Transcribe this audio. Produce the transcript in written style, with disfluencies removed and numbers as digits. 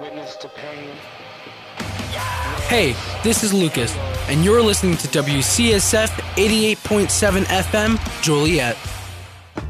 Hey, this is Lucas, and you're listening to WCSF 88.7 FM, Joliet.